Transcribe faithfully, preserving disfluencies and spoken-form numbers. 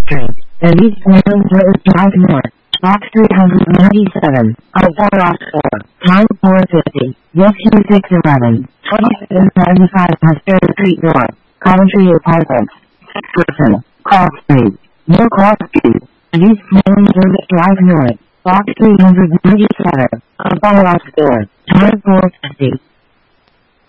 Street, and East Wayland Village Drive North, Box three hundred ninety-seven, Arbella four, time four fifty, Rescue six eleven, twenty-seven ninety-five Pasteur Street North, Coventry Apartments, six person, Cross Street, New Cross Street, and East Wayland Village Drive North, Box three hundred ninety-seven, Arbella four, time four fifty.